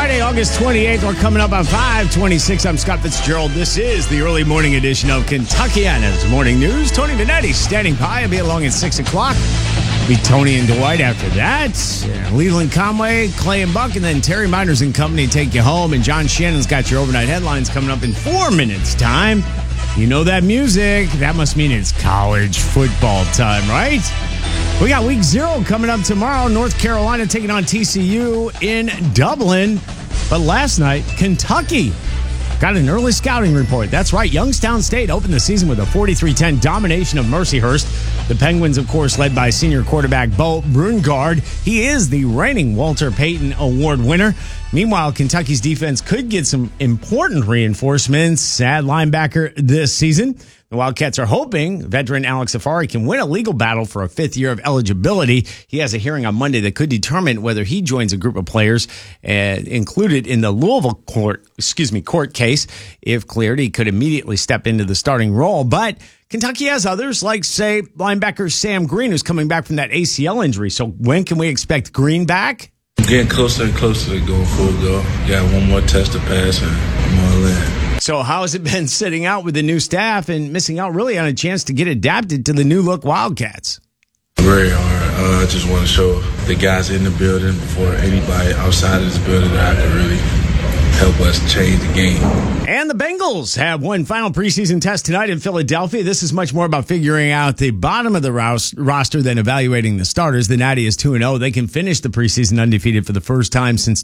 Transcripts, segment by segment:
Friday, August 28th. We're coming up on 5:26. I'm Scott Fitzgerald. This is the early morning edition of Kentuckiana's Morning News. Tony Vanetti standing by. I'll be along at 6 o'clock. Be Tony and Dwight after that. Leland Conway, Clay and Buck, and then Terry Miners and company take you home. And John Shannon's got your overnight headlines coming up in 4 minutes' time. You know that music. That must mean it's college football time, right? We got week 0 coming up tomorrow. North Carolina taking on TCU in Dublin. But last night, Kentucky got an early scouting report. That's right. Youngstown State opened the season with a 43-10 domination of Mercyhurst. The Penguins, of course, led by senior quarterback Bo Brungard. He is the reigning Walter Payton Award winner. Meanwhile, Kentucky's defense could get some important reinforcements at linebacker this season. The Wildcats are hoping veteran Alex Safari can win a legal battle for a 5th year of eligibility. He has a hearing on Monday that could determine whether he joins a group of players included in the Louisville court case. If cleared, he could immediately step into the starting role. But Kentucky has others, like, say, linebacker Sam Green, who's coming back from that ACL injury. So when can we expect Green back? I'm getting closer and closer to going full go. Got one more test to pass, and I'm all in. So how has it been sitting out with the new staff and missing out really on a chance to get adapted to the new look Wildcats? Very hard. I just want to show the guys in the building before anybody outside of this building that I can really help us change the game. And the Bengals have one final preseason test tonight in Philadelphia. This is much more about figuring out the bottom of the roster than evaluating the starters. The Natty is 2-0. They can finish the preseason undefeated for the first time since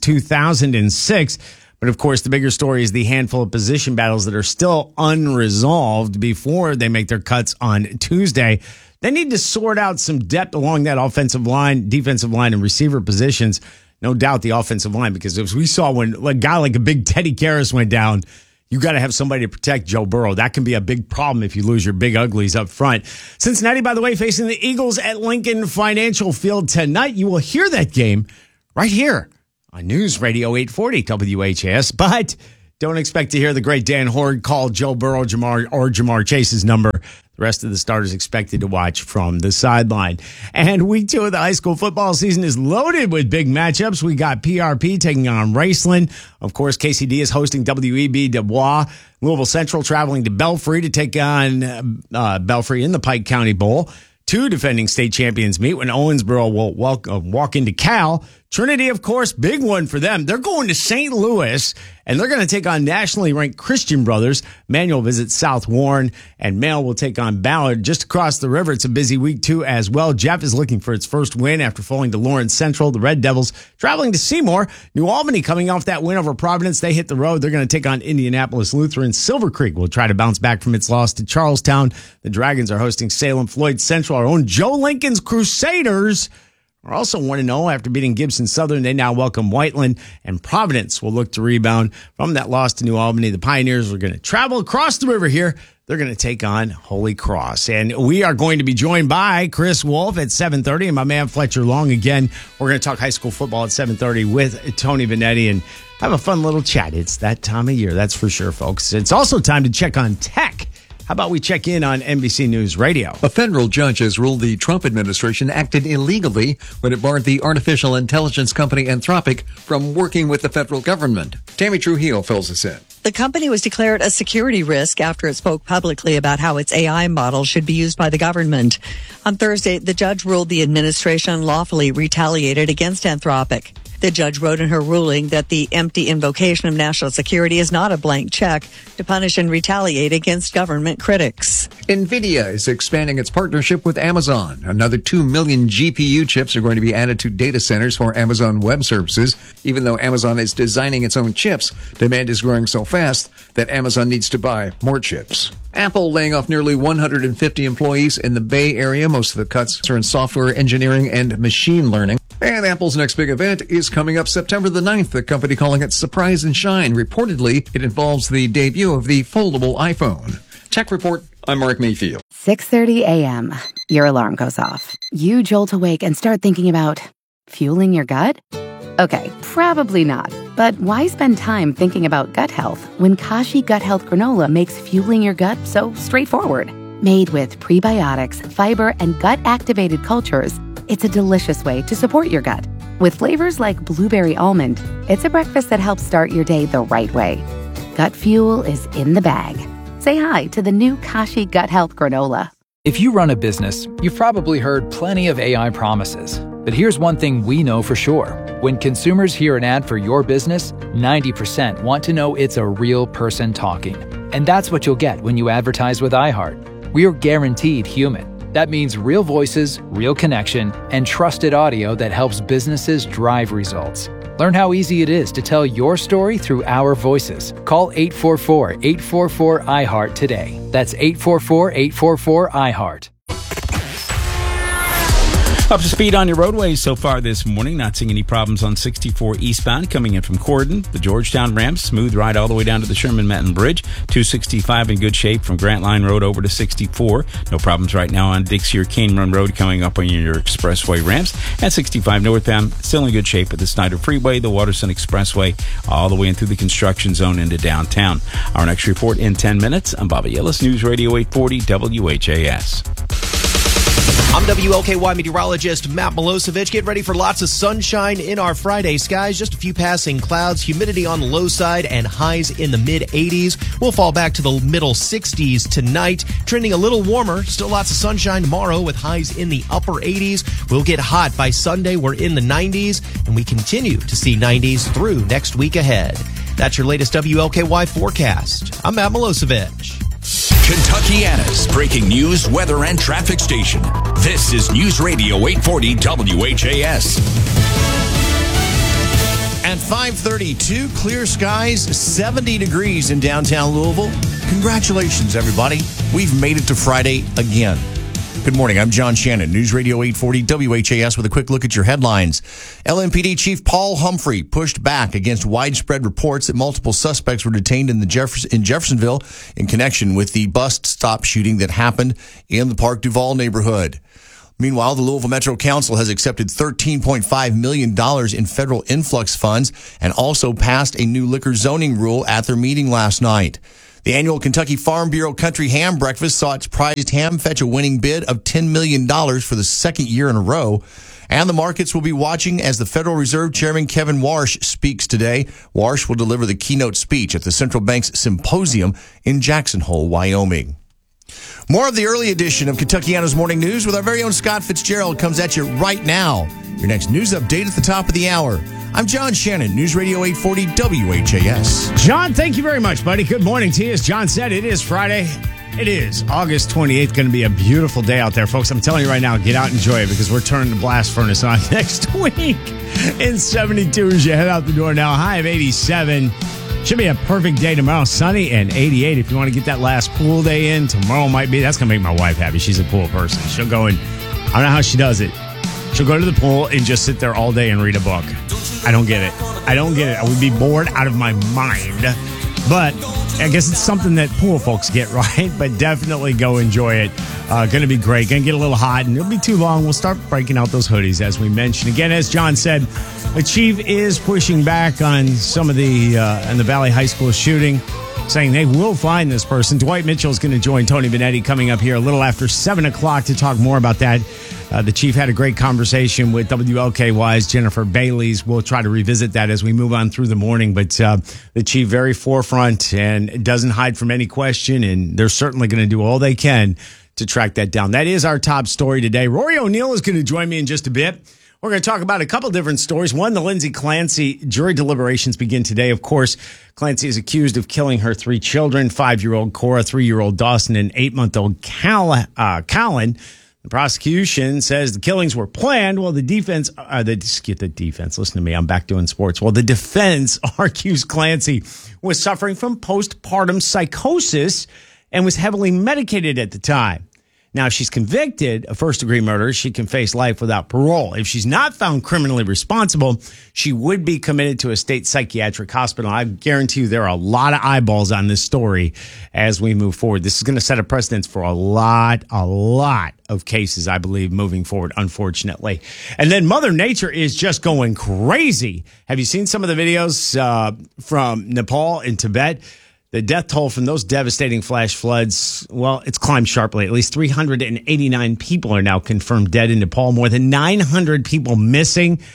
2006. But, of course, the bigger story is the handful of position battles that are still unresolved before they make their cuts on Tuesday. They need to sort out some depth along that offensive line, defensive line, and receiver positions. No doubt the offensive line, because as we saw when a guy like a big Teddy Karras went down, you got to have somebody to protect Joe Burrow. That can be a big problem if you lose your big uglies up front. Cincinnati, by the way, facing the Eagles at Lincoln Financial Field tonight. You will hear that game right here on News Radio 840 WHAS, but don't expect to hear the great Dan Horde call Joe Burrow Jamar Chase's number. The rest of the starters expected to watch from the sideline. And week 2 of the high school football season is loaded with big matchups. We got PRP taking on Raceland. Of course, KCD is hosting WEB Dubois. Louisville Central traveling to Belfry to take on Belfry in the Pike County Bowl. 2 defending state champions meet when Owensboro will walk into Cal. Trinity, of course, big one for them. They're going to St. Louis, and they're going to take on nationally ranked Christian Brothers. Manual visits South Warren, and Male will take on Ballard just across the river. It's a busy week, too, as well. Jeff is looking for its first win after falling to Lawrence Central. The Red Devils traveling to Seymour. New Albany coming off that win over Providence. They hit the road. They're going to take on Indianapolis Lutheran. Silver Creek will try to bounce back from its loss to Charlestown. The Dragons are hosting Salem Floyd Central. Our own Joe Lincoln's Crusaders are also 1-0 after beating Gibson Southern. They now welcome Whiteland, and Providence will look to rebound from that loss to New Albany. The Pioneers are going to travel across the river here. They're going to take on Holy Cross. And we are going to be joined by Chris Wolf at 7:30 and my man Fletcher Long again. We're going to talk high school football at 7:30 with Tony Vanetti and have a fun little chat. It's that time of year, that's for sure, folks. It's also time to check on tech. How about we check in on NBC News Radio? A federal judge has ruled the Trump administration acted illegally when it barred the artificial intelligence company Anthropic from working with the federal government. Tammy Trujillo fills us in. The company was declared a security risk after it spoke publicly about how its AI model should be used by the government. On Thursday, the judge ruled the administration lawfully retaliated against Anthropic. The judge wrote in her ruling that the empty invocation of national security is not a blank check to punish and retaliate against government critics. NVIDIA is expanding its partnership with Amazon. Another 2 million GPU chips are going to be added to data centers for Amazon Web Services. Even though Amazon is designing its own chips, demand is growing so fast that Amazon needs to buy more chips. Apple laying off nearly 150 employees in the Bay Area. Most of the cuts are in software engineering and machine learning. And Apple's next big event is coming up September the 9th, the company calling it Surprise and Shine. Reportedly, it involves the debut of the foldable iPhone. Tech Report, I'm Mark Mayfield. 6:30 a.m. Your alarm goes off. You jolt awake and start thinking about fueling your gut? Okay, probably not. But why spend time thinking about gut health when Kashi Gut Health Granola makes fueling your gut so straightforward? Made with prebiotics, fiber, and gut-activated cultures, it's a delicious way to support your gut. With flavors like blueberry almond, it's a breakfast that helps start your day the right way. Gut Fuel is in the bag. Say hi to the new Kashi Gut Health Granola. If you run a business, you've probably heard plenty of AI promises. But here's one thing we know for sure. When consumers hear an ad for your business, 90% want to know it's a real person talking. And that's what you'll get when you advertise with iHeart. We are guaranteed human. That means real voices, real connection, and trusted audio that helps businesses drive results. Learn how easy it is to tell your story through our voices. Call 844-844-iHeart today. That's 844-844-iHeart. Up to speed on your roadways so far this morning. Not seeing any problems on 64 eastbound coming in from Corden. The Georgetown ramp, smooth ride all the way down to the Sherman-Metton Bridge. 265 in good shape from Grant Line Road over to 64. No problems right now on Dixie or Cane Run Road coming up on your expressway ramps. And 65 northbound, still in good shape at the Snyder Freeway, the Waterson Expressway, all the way in through the construction zone into downtown. Our next report in 10 minutes. I'm Bobby Ellis, News Radio 840 WHAS. I'm WLKY meteorologist Matt Milosevic. Get ready for lots of sunshine in our Friday skies. Just a few passing clouds, humidity on the low side, and highs in the mid-80s. We'll fall back to the middle 60s tonight, trending a little warmer. Still lots of sunshine tomorrow with highs in the upper 80s. We'll get hot by Sunday. We're in the 90s, and we continue to see 90s through next week ahead. That's your latest WLKY forecast. I'm Matt Milosevic. Kentuckiana's breaking news, weather, and traffic station. This is News Radio 840 WHAS. At 5:32, clear skies, 70 degrees in downtown Louisville. Congratulations, everybody. We've made it to Friday again. Good morning. I'm John Shannon, News Radio 840 WHAS with a quick look at your headlines. LMPD Chief Paul Humphrey pushed back against widespread reports that multiple suspects were detained in Jeffersonville in connection with the bus stop shooting that happened in the Park Duval neighborhood. Meanwhile, the Louisville Metro Council has accepted $13.5 million in federal influx funds and also passed a new liquor zoning rule at their meeting last night. The annual Kentucky Farm Bureau Country Ham Breakfast saw its prized ham fetch a winning bid of $10 million for the second year in a row. And the markets will be watching as the Federal Reserve Chairman Kevin Warsh speaks today. Warsh will deliver the keynote speech at the Central Bank's Symposium in Jackson Hole, Wyoming. More of the early edition of Kentuckiana's Morning News with our very own Scott Fitzgerald comes at you right now. Your next news update at the top of the hour. I'm John Shannon, News Radio 840 WHAS. John, thank you very much, buddy. Good morning to you. As John said, it is Friday. It is August 28th. Going to be a beautiful day out there, folks. I'm telling you right now, get out and enjoy it because we're turning the blast furnace on next week in 72 as you head out the door now. High of 87. Should be a perfect day tomorrow. Sunny and 88. If you want to get that last pool day in, tomorrow might be. That's going to make my wife happy. She's a pool person. She'll go in. I don't know how she does it. She'll go to the pool and just sit there all day and read a book. I don't get it. I would be bored out of my mind. But I guess it's something that pool folks get, right? But definitely go enjoy it. Going to be great. Going to get a little hot, and it'll be too long. We'll start breaking out those hoodies, as we mentioned. Again, as John said, the chief is pushing back on some of the in the Valley High School shooting, saying they will find this person. Dwight Mitchell is going to join Tony Benetti coming up here a little after 7 o'clock to talk more about that. The chief had a great conversation with WLKY's Jennifer Bailey's. We'll try to revisit that as we move on through the morning. But the chief very forefront and doesn't hide from any question. And they're certainly going to do all they can to track that down. That is our top story today. Rory O'Neill is going to join me in just a bit. We're going to talk about a couple different stories. One, the Lindsay Clancy jury deliberations begin today. Of course, Clancy is accused of killing her 3 children, 5-year-old Cora, 3-year-old Dawson, and 8-month-old Callan. The prosecution says the killings were planned, while the defense, listen to me, I'm back doing sports. Well, the defense argues Clancy was suffering from postpartum psychosis and was heavily medicated at the time. Now, if she's convicted of first-degree murder, she can face life without parole. If she's not found criminally responsible, she would be committed to a state psychiatric hospital. I guarantee you there are a lot of eyeballs on this story as we move forward. This is going to set a precedence for a lot of cases, I believe, moving forward, unfortunately. And then Mother Nature is just going crazy. Have you seen some of the videos from Nepal and Tibet? The death toll from those devastating flash floods, well, it's climbed sharply. At least 389 people are now confirmed dead in Nepal. More than 900 people missing.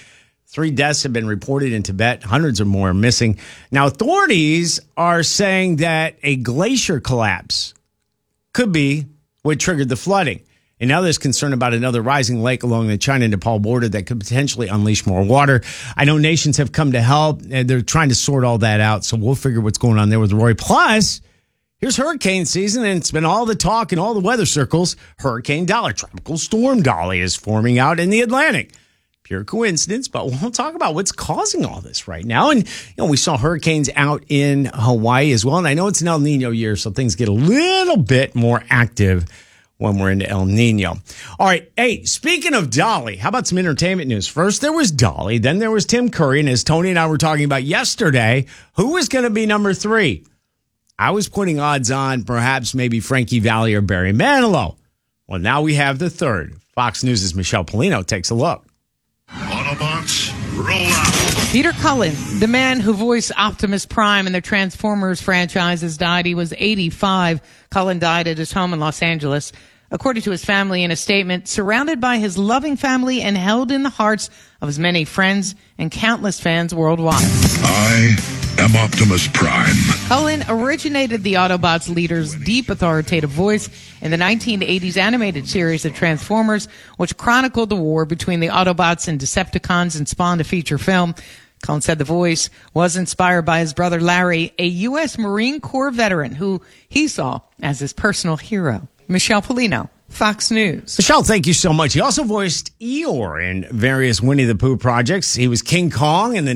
3 deaths have been reported in Tibet. Hundreds or more are missing. Now, authorities are saying that a glacier collapse could be what triggered the flooding. And now there's concern about another rising lake along the China-Nepal border that could potentially unleash more water. I know nations have come to help, and they're trying to sort all that out. So we'll figure what's going on there with Roy. Plus, here's hurricane season, and it's been all the talk in all the weather circles. Hurricane Dolly, Tropical Storm Dolly, is forming out in the Atlantic. Pure coincidence, but we'll talk about what's causing all this right now. And, we saw hurricanes out in Hawaii as well. And I know it's an El Nino year, so things get a little bit more active when we're into El Nino. All right. Hey, speaking of Dolly, how about some entertainment news? First, there was Dolly. Then there was Tim Curry. And as Tony and I were talking about yesterday, who was going to be number 3? I was putting odds on perhaps maybe Frankie Valli or Barry Manilow. Well, now we have the third. Fox News' Michelle Polino takes a look. Autobots, roll out. Peter Cullen, the man who voiced Optimus Prime in the Transformers franchise, has died. He was 85. Cullen died at his home in Los Angeles. According to his family in a statement, surrounded by his loving family and held in the hearts of his many friends and countless fans worldwide. I am Optimus Prime. Cullen originated the Autobots leader's deep authoritative voice in the 1980s animated series of Transformers, which chronicled the war between the Autobots and Decepticons and spawned a feature film. Cullen said the voice was inspired by his brother Larry, a U.S. Marine Corps veteran who he saw as his personal hero. Michelle Polino, Fox News. Michelle, thank you so much. He also voiced Eeyore in various Winnie the Pooh projects. He was King Kong in the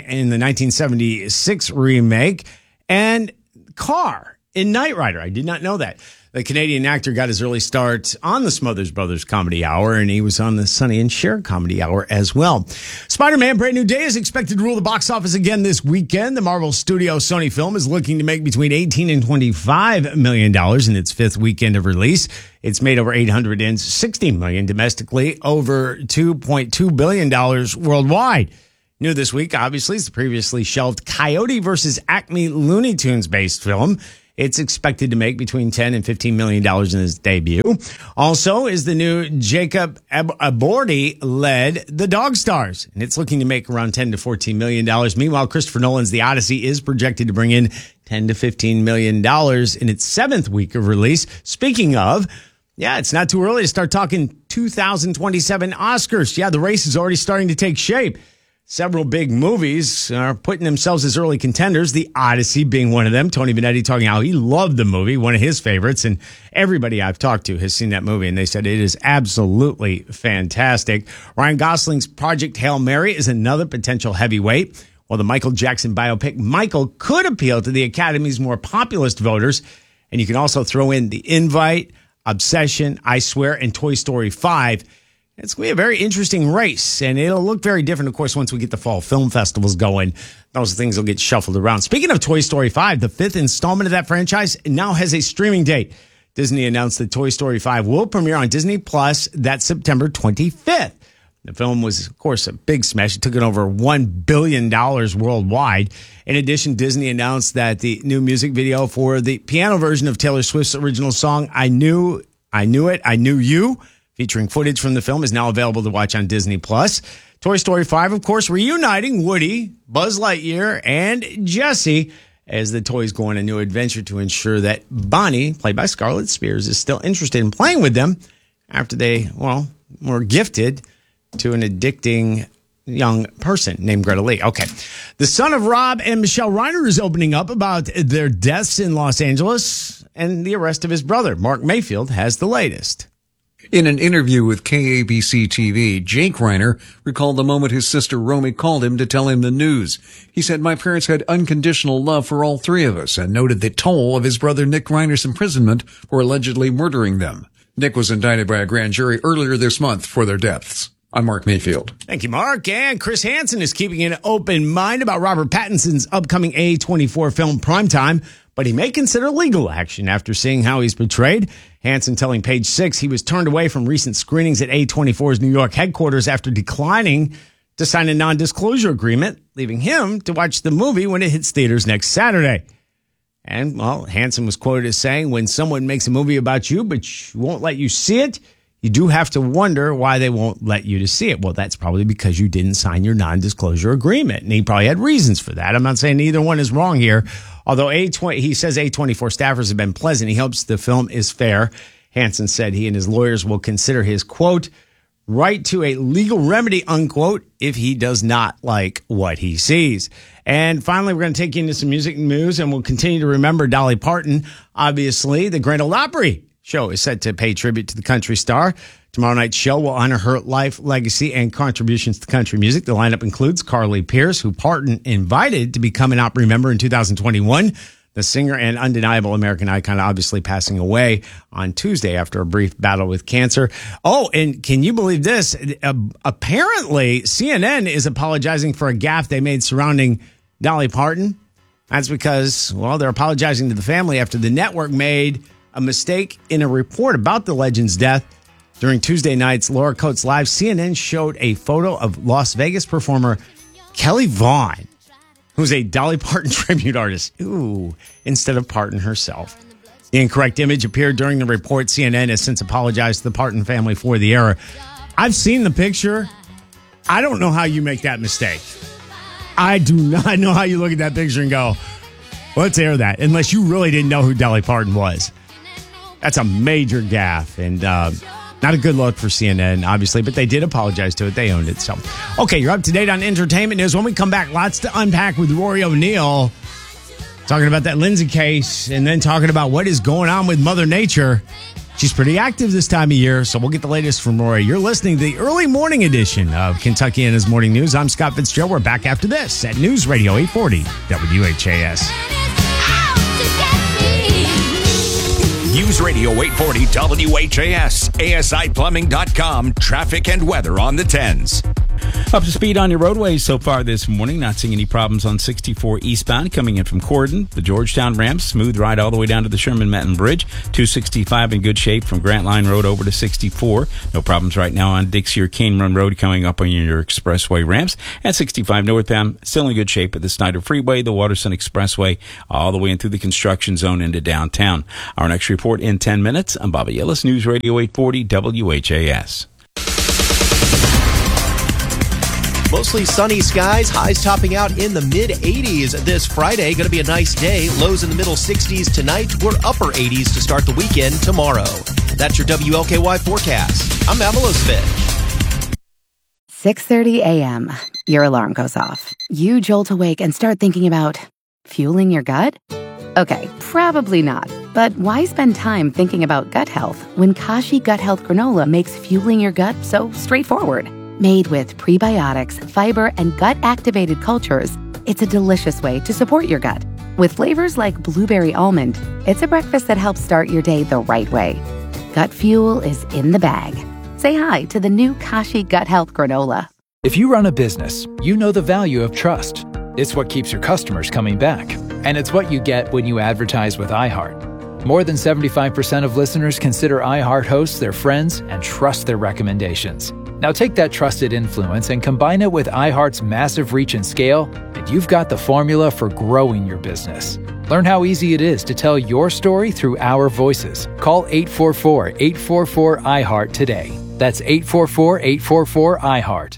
1976 remake and Carr in Knight Rider. I did not know that. The Canadian actor got his early start on the Smothers Brothers Comedy Hour, and he was on the Sonny and Cher Comedy Hour as well. Spider-Man Brand New Day is expected to rule the box office again this weekend. The Marvel Studio Sony film is looking to make between $18 and $25 million in its 5th weekend of release. It's made over $860 million domestically, over $2.2 billion worldwide. New this week, obviously, is the previously shelved Coyote versus Acme Looney Tunes-based film. It's expected to make between $10 and $15 million in its debut. Also is the new Jacob Elordi-led The Dog Stars, and it's looking to make around $10 to $14 million. Meanwhile, Christopher Nolan's The Odyssey is projected to bring in $10 to $15 million in its 7th week of release. Speaking of, it's not too early to start talking 2027 Oscars. Yeah, the race is already starting to take shape. Several big movies are putting themselves as early contenders, The Odyssey being one of them. Tony Benetti talking how he loved the movie, one of his favorites, and everybody I've talked to has seen that movie, and they said it is absolutely fantastic. Ryan Gosling's Project Hail Mary is another potential heavyweight, while the Michael Jackson biopic Michael could appeal to the Academy's more populist voters, and you can also throw in The Invite, Obsession, I Swear, and Toy Story 5. It's going to be a very interesting race, and it'll look very different, of course, once we get the fall film festivals going. Those things will get shuffled around. Speaking of Toy Story 5, the 5th installment of that franchise now has a streaming date. Disney announced that Toy Story 5 will premiere on Disney Plus that September 25th. The film was, of course, a big smash. It took in over $1 billion worldwide. In addition, Disney announced that the new music video for the piano version of Taylor Swift's original song, I Knew You, featuring footage from the film, is now available to watch on Disney Plus. Toy Story 5, of course, reuniting Woody, Buzz Lightyear, and Jessie as the toys go on a new adventure to ensure that Bonnie, played by Scarlett Spears, is still interested in playing with them after they, were gifted to an addicting young person named Greta Lee. Okay. The son of Rob and Michelle Reiner is opening up about their deaths in Los Angeles and the arrest of his brother. Mark Mayfield has the latest. In an interview with KABC TV, Jake Reiner recalled the moment his sister Romy called him to tell him the news. He said, "My parents had unconditional love for all three of us," and noted the toll of his brother Nick Reiner's imprisonment for allegedly murdering them. Nick was indicted by a grand jury earlier this month for their deaths. I'm Mark Mayfield. Thank you, Mark. And Chris Hansen is keeping an open mind about Robert Pattinson's upcoming A24 film Primetime, but he may consider legal action after seeing how he's portrayed. Hansen telling Page Six he was turned away from recent screenings at A24's New York headquarters after declining to sign a non-disclosure agreement, leaving him to watch the movie when it hits theaters next Saturday. And, Hansen was quoted as saying, "When someone makes a movie about you, but won't let you see it, you do have to wonder why they won't let you to see it. Well, that's probably because you didn't sign your non-disclosure agreement, and he probably had reasons for that. I'm not saying either one is wrong here, although he says A24 staffers have been pleasant. He hopes the film is fair. Hansen said he and his lawyers will consider his, quote, right to a legal remedy, unquote, if he does not like what he sees. And finally, we're going to take you into some music news, and we'll continue to remember Dolly Parton. Obviously, the Grand Ole Opry show is set to pay tribute to the country star. Tomorrow night's show will honor her life, legacy, and contributions to country music. The lineup includes Carly Pearce, who Parton invited to become an Opry member in 2021. The singer and undeniable American icon obviously passing away on Tuesday after a brief battle with cancer. Oh, and can you believe this? Apparently, CNN is apologizing for a gaffe they made surrounding Dolly Parton. That's because, well, they're apologizing to the family after the network made a mistake in a report about the legend's death. During Tuesday night's Laura Coates Live, CNN showed a photo of Las Vegas performer Kelly Vaughn, who's a Dolly Parton tribute artist, instead of Parton herself. The incorrect image appeared during the report. CNN has since apologized to the Parton family for the error. I've seen the picture. I don't know how you make that mistake. I do not know how you look at that picture and go, let's air that, unless you really didn't know who Dolly Parton was. That's a major gaffe, and not a good look for CNN, obviously, but they did apologize to it. They owned it. So, okay, you're up to date on entertainment news. When we come back, lots to unpack with Rory O'Neill, talking about that Lindsay case, and then talking about what is going on with Mother Nature. She's pretty active this time of year, so we'll get the latest from Rory. You're listening to the early morning edition of Kentuckiana's Morning News. I'm Scott Fitzgerald. We're back after this at News Radio 840 WHAS. News Radio 840 WHAS, ASIplumbing.com, traffic and weather on the 10s. Up to speed on your roadways so far this morning. Not seeing any problems on 64 eastbound coming in from Corden. The Georgetown ramp, smooth ride all the way down to the Sherman-Metton Bridge. 265 in good shape from Grant Line Road over to 64. No problems right now on Dixie or Cane Run Road coming up on your expressway ramps. At 65 northbound, still in good shape at the Snyder Freeway, the Waterson Expressway, all the way in through the construction zone into downtown. Our next report in 10 minutes. I'm Bobby Ellis, News Radio 840 WHAS. Mostly sunny skies, highs topping out in the mid-80s this Friday. Going to be a nice day. Lows in the middle 60s tonight. We're upper 80s to start the weekend tomorrow. That's your WLKY forecast. I'm Matt Milosevic. 6:30 a.m. Your alarm goes off. You jolt awake and start thinking about fueling your gut? Okay, probably not. But why spend time thinking about gut health when Kashi Gut Health Granola makes fueling your gut so straightforward? Made with prebiotics, fiber, and gut-activated cultures, it's a delicious way to support your gut. With flavors like blueberry almond, it's a breakfast that helps start your day the right way. Gut fuel is in the bag. Say hi to the new Kashi Gut Health Granola. If you run a business, you know the value of trust. It's what keeps your customers coming back. And it's what you get when you advertise with iHeart. More than 75% of listeners consider iHeart hosts their friends and trust their recommendations. Now take that trusted influence and combine it with iHeart's massive reach and scale, and you've got the formula for growing your business. Learn how easy it is to tell your story through our voices. Call 844-844-iHeart today. That's 844-844-iHeart.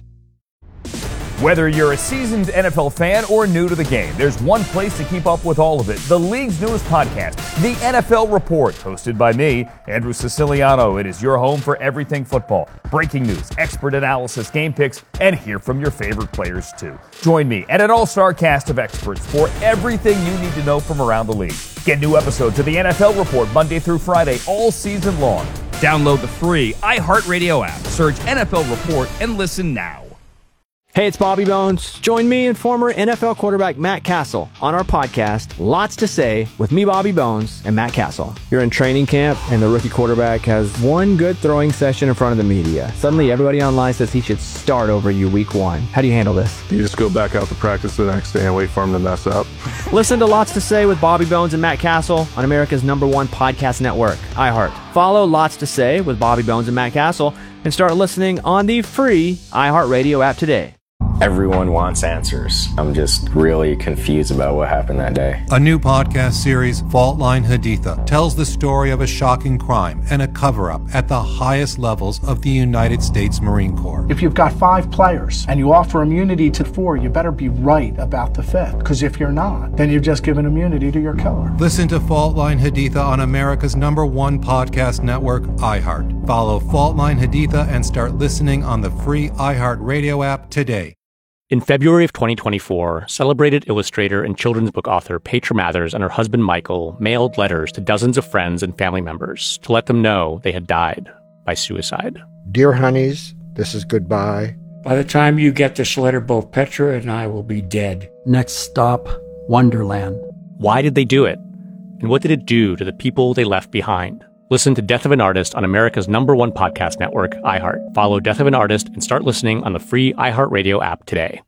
Whether you're a seasoned NFL fan or new to the game, there's one place to keep up with all of it. The league's newest podcast, The NFL Report, hosted by me, Andrew Siciliano. It is your home for everything football. Breaking news, expert analysis, game picks, and hear from your favorite players too. Join me and an all-star cast of experts for everything you need to know from around the league. Get new episodes of The NFL Report Monday through Friday all season long. Download the free iHeartRadio app. Search NFL Report and listen now. Hey, it's Bobby Bones. Join me and former NFL quarterback Matt Castle on our podcast, Lots to Say, with me, Bobby Bones, and Matt Castle. You're in training camp, and the rookie quarterback has one good throwing session in front of the media. Suddenly, everybody online says he should start over you week one. How do you handle this? You just go back out to practice the next day and wait for him to mess up. Listen to Lots to Say with Bobby Bones and Matt Castle on America's #1 podcast network, iHeart. Follow Lots to Say with Bobby Bones and Matt Castle and start listening on the free iHeartRadio app today. Everyone wants answers. I'm just really confused about what happened that day. A new podcast series, Fault Line Haditha, tells the story of a shocking crime and a cover-up at the highest levels of the United States Marine Corps. If you've got 5 players and you offer immunity to 4, you better be right about the 5th. Because if you're not, then you've just given immunity to your killer. Listen to Fault Line Haditha on America's #1 podcast network, iHeart. Follow Fault Line Haditha and start listening on the free iHeart Radio app today. In February of 2024, celebrated illustrator and children's book author Petra Mathers and her husband Michael mailed letters to dozens of friends and family members to let them know they had died by suicide. Dear honeys, this is goodbye. By the time you get this letter, both Petra and I will be dead. Next stop, Wonderland. Why did they do it? And what did it do to the people they left behind? Listen to Death of an Artist on America's #1 podcast network, iHeart. Follow Death of an Artist and start listening on the free iHeartRadio app today.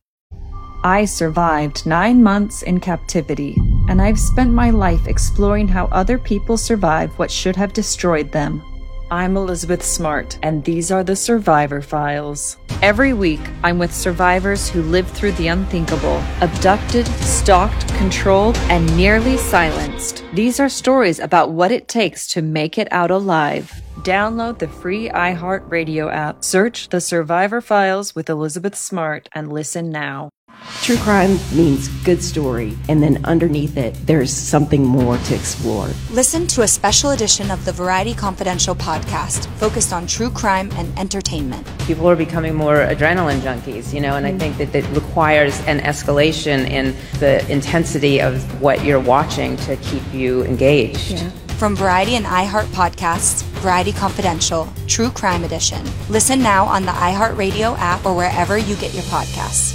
I survived 9 months in captivity, and I've spent my life exploring how other people survive what should have destroyed them. I'm Elizabeth Smart, and these are the Survivor Files. Every week, I'm with survivors who lived through the unthinkable, abducted, stalked, controlled, and nearly silenced. These are stories about what it takes to make it out alive. Download the free iHeartRadio app, search The Survivor Files with Elizabeth Smart, and listen now. True crime means good story, and then underneath it, there's something more to explore. Listen to a special edition of the Variety Confidential podcast focused on true crime and entertainment. People are becoming more adrenaline junkies, and I think that it requires an escalation in the intensity of what you're watching to keep you engaged. Yeah. From Variety and iHeart podcasts, Variety Confidential, True Crime Edition. Listen now on the iHeartRadio app or wherever you get your podcasts.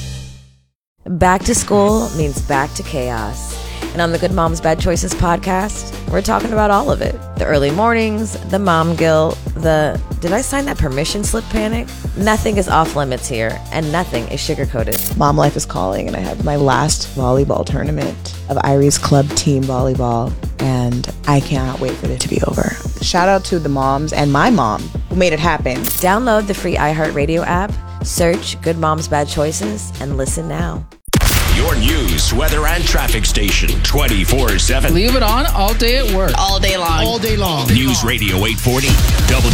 Back to school means back to chaos. And on the Good Moms Bad Choices podcast, we're talking about all of it. The early mornings, the mom guilt, the did I sign that permission slip panic? Nothing is off limits here, and nothing is sugar-coated. Mom life is calling, and I have my last volleyball tournament of Irie's club team volleyball, and I cannot wait for it to be over. Shout out to the moms and my mom who made it happen. Download the free iHeartRadio app, search Good Moms Bad Choices, and listen now. Your news, weather, and traffic station 24/7. Leave it on all day at work. All day long. All day long. News Radio 840